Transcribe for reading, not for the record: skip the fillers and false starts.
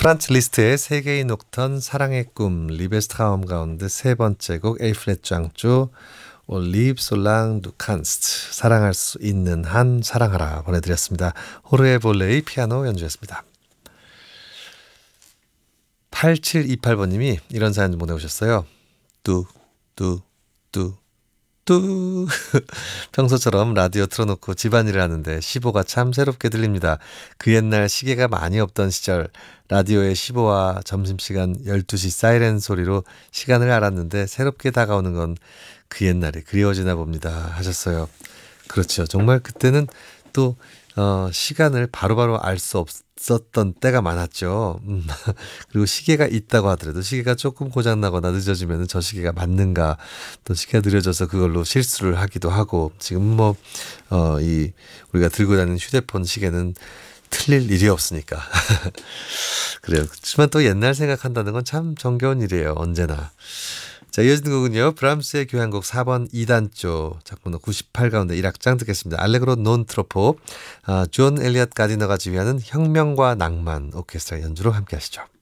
프란츠 리스트의 세계의 녹턴 사랑의 꿈 리베스트라움 가운데 세 번째 곡 에이플렛 짱쭈 올리브 솔랑 두 칸스트 사랑할 수 있는 한 사랑하라 보내드렸습니다. 호르헤 볼레의 피아노 연주였습니다. 8728번님이 이런 사연 보내오셨어요. 뚜 평소처럼 라디오 틀어놓고 집안일을 하는데 시보가 참 새롭게 들립니다. 그 옛날 시계가 많이 없던 시절 라디오의 시보와 점심시간 12시 사이렌 소리로 시간을 알았는데 새롭게 다가오는 건 그 옛날이 그리워지나 봅니다 하셨어요. 그렇죠. 정말 그때는 또 시간을 바로바로 알 수 없었던 때가 많았죠. 그리고 시계가 있다고 하더라도 시계가 조금 고장나거나 늦어지면 저 시계가 맞는가 또 시계가 느려져서 그걸로 실수를 하기도 하고 지금 우리가 들고 다니는 휴대폰 시계는 틀릴 일이 없으니까. 그래요. 그렇지만 또 옛날 생각한다는 건 참 정겨운 일이에요. 언제나. 자, 이어지는 곡은요. 브람스의 교향곡 4번 2단조 작품은 98 가운데 1악장 듣겠습니다. 알레그로 논 트로포 존 엘리엇 가디너가 지휘하는 혁명과 낭만 오케스트라 연주로 함께 하시죠.